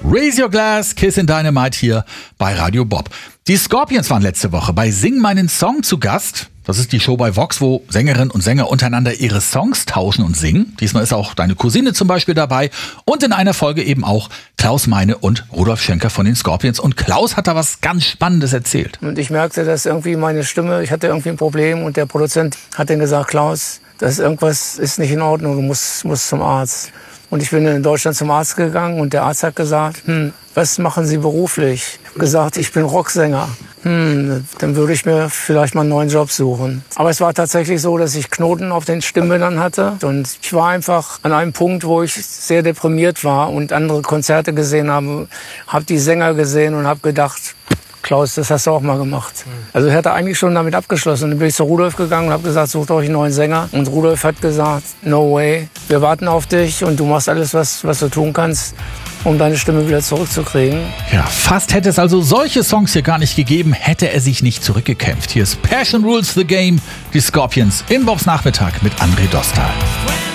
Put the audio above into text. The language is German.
Raise Your Glass, Kiss in Dynamite hier bei Radio Bob. Die Scorpions waren letzte Woche bei Sing meinen Song zu Gast. Das ist die Show bei Vox, wo Sängerinnen und Sänger untereinander ihre Songs tauschen und singen. Diesmal ist auch deine Cousine zum Beispiel dabei. Und in einer Folge eben auch Klaus Meine und Rudolf Schenker von den Scorpions. Und Klaus hat da was ganz Spannendes erzählt. Und ich merkte, dass irgendwie meine Stimme, ich hatte irgendwie ein Problem. Und der Produzent hat dann gesagt, Klaus, irgendwas ist nicht in Ordnung, du musst zum Arzt. Und ich bin in Deutschland zum Arzt gegangen und der Arzt hat gesagt, was machen Sie beruflich? Ich habe gesagt, ich bin Rocksänger. Dann würde ich mir vielleicht mal einen neuen Job suchen. Aber es war tatsächlich so, dass ich Knoten auf den Stimmbändern hatte. Und ich war einfach an einem Punkt, wo ich sehr deprimiert war und andere Konzerte gesehen habe, habe die Sänger gesehen und habe gedacht, Klaus, das hast du auch mal gemacht. Also ich hatte eigentlich schon damit abgeschlossen. Dann bin ich zu Rudolf gegangen und habe gesagt, sucht euch einen neuen Sänger. Und Rudolf hat gesagt, no way, wir warten auf dich und du machst alles, was du tun kannst, um deine Stimme wieder zurückzukriegen. Ja, fast hätte es also solche Songs hier gar nicht gegeben, hätte er sich nicht zurückgekämpft. Hier ist Passion Rules the Game, die Scorpions in Bobs Nachmittag mit André Dostal.